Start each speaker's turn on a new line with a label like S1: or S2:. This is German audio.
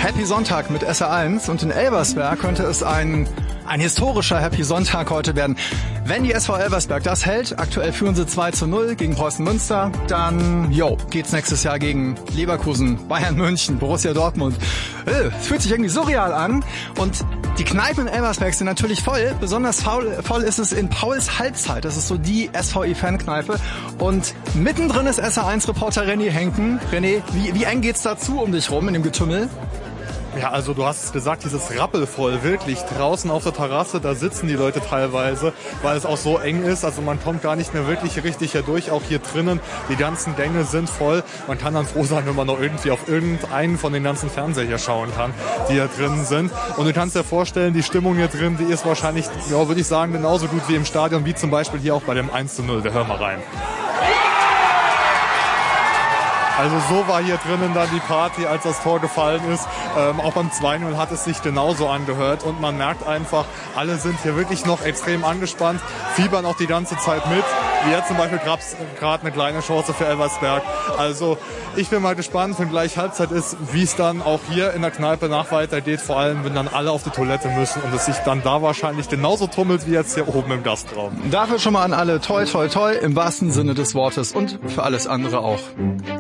S1: Happy Sonntag mit SR1 und in Elversberg könnte es ein historischer Happy Sonntag heute werden. Wenn die SV Elversberg das hält, aktuell führen sie 2:0 gegen Preußen Münster, dann geht's nächstes Jahr gegen Leverkusen, Bayern München, Borussia Dortmund. Es fühlt sich irgendwie surreal an und die Kneipen in Elversberg sind natürlich voll. Besonders voll ist es in Pauls Halbzeit. Das ist so die SVI-Fankneipe. Und mittendrin ist SR1-Reporter René Henken. René, wie eng geht's dazu um dich rum in dem Getümmel?
S2: Ja, also du hast es gesagt, dieses rappelvoll, wirklich. Draußen auf der Terrasse, da sitzen die Leute teilweise, weil es auch so eng ist. Also man kommt gar nicht mehr wirklich richtig hier durch. Auch hier drinnen, die ganzen Gänge sind voll. Man kann dann froh sein, wenn man noch irgendwie auf irgendeinen von den ganzen Fernseher hier schauen kann, die hier drinnen sind. Und du kannst dir vorstellen, die Stimmung hier drin, die ist wahrscheinlich, würde ich sagen, genauso gut wie im Stadion, wie zum Beispiel hier auch bei dem 1:0. Wir hören mal rein. Also so war hier drinnen dann die Party, als das Tor gefallen ist. Auch beim 2:0 hat es sich genauso angehört und man merkt einfach, alle sind hier wirklich noch extrem angespannt, fiebern auch die ganze Zeit mit. Wie jetzt zum Beispiel gerade eine kleine Chance für Elversberg. Also ich bin mal gespannt, wenn gleich Halbzeit ist, wie es dann auch hier in der Kneipe nach weitergeht. Vor allem, wenn dann alle auf die Toilette müssen und es sich dann da wahrscheinlich genauso tummelt wie jetzt hier oben im Gastraum.
S1: Dafür schon mal an alle toi toi toi im wahrsten Sinne des Wortes und für alles andere auch.